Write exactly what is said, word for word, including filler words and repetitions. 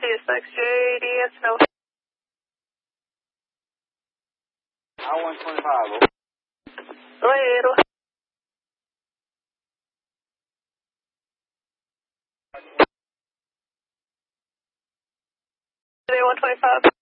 six J D S no. I one twenty-five. Later. one twenty-five.